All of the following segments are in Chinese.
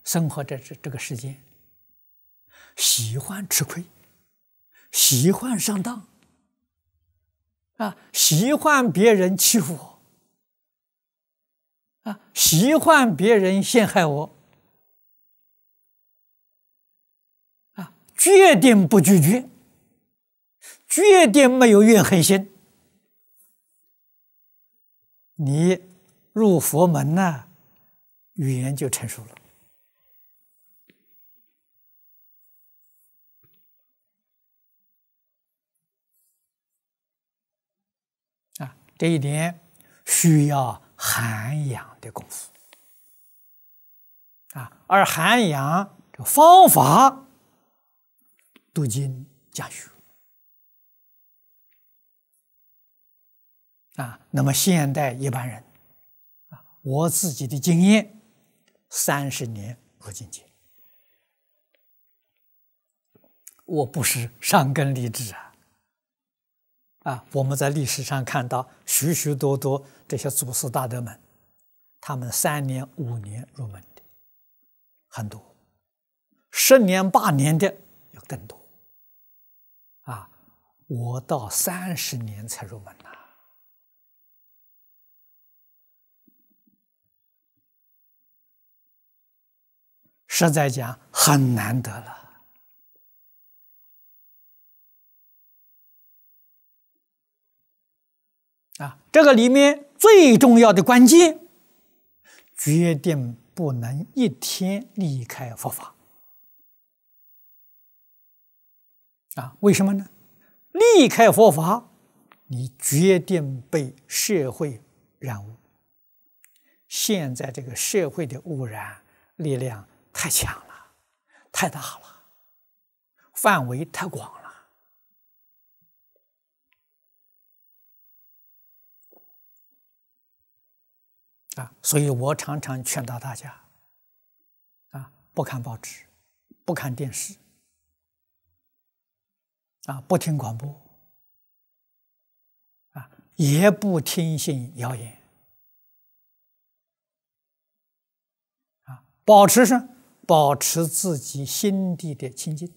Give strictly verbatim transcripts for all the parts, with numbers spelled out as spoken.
生活在这这个世间，喜欢吃亏，喜欢上当，啊，喜欢别人欺负我，啊，喜欢别人陷害我，啊，决定不拒绝，决定没有怨恨心，你入佛门呢，语言就成熟了。啊，这一点需要涵养的功夫啊，而涵养这方法，读经讲学啊。那么现代一般人啊，我自己的经验，三十年入境界，我不是上根立志啊。啊，我们在历史上看到许许多多这些祖师大德们，他们三年五年入门的很多，十年八年的有更多。啊，我到三十年才入门呐、啊，实在讲很难得了。啊，这个里面最重要的关键，决定不能一天离开佛法。啊，为什么呢？离开佛法，你决定被社会染污。现在这个社会的污染力量太强了，太大了，范围太广了。啊，所以我常常劝导大家，啊，不看报纸，不看电视，啊，不听广播，啊，也不听信谣言，啊，保持什么？保持自己心地的清净，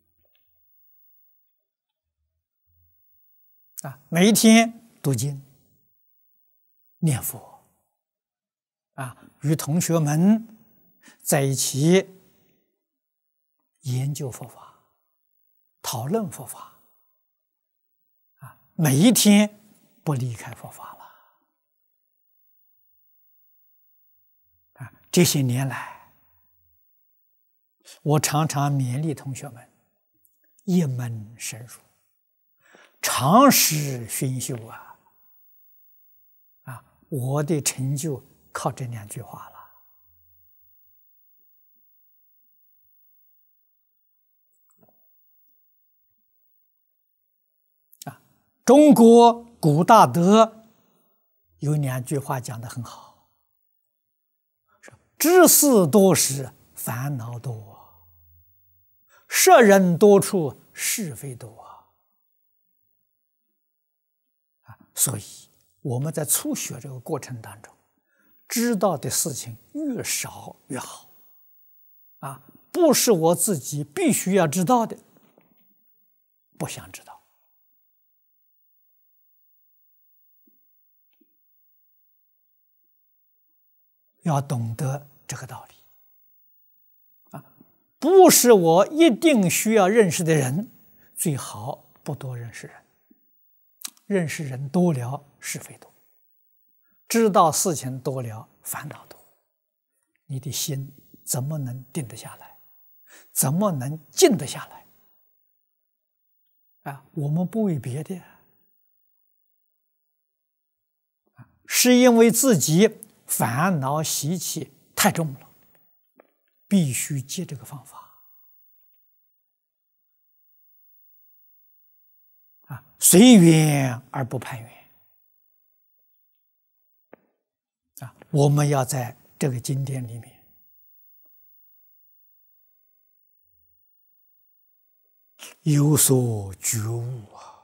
啊，每一天读经、念佛。啊，与同学们在一起研究佛法，讨论佛法，啊，每一天不离开佛法了。啊，这些年来，我常常勉励同学们一门深入，长时熏修啊，啊，我的成就靠这两句话了。啊，中国古大德有两句话讲得很好，说知识多时烦恼多，识人多处是非多。啊，所以我们在初学这个过程当中，知道的事情越少越好，啊，不是我自己必须要知道的，不想知道。要懂得这个道理，啊，不是我一定需要认识的人，最好不多认识人，认识人多了是非多，知道事情多了烦恼多，你的心怎么能定得下来？怎么能静得下来？啊，我们不为别的，是因为自己烦恼习气太重了，必须借这个方法。啊，随缘而不攀缘。啊，我们要在这个经典里面有所觉悟啊。